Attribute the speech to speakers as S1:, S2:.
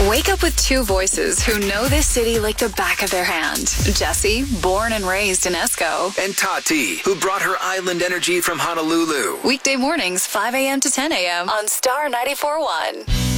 S1: Wake up with two voices who know this city like the back of their hand. Jessie, born and raised in Esco.
S2: And Tati, who brought her island energy from Honolulu.
S1: Weekday mornings, 5 a.m. to 10 a.m. on Star 94.1.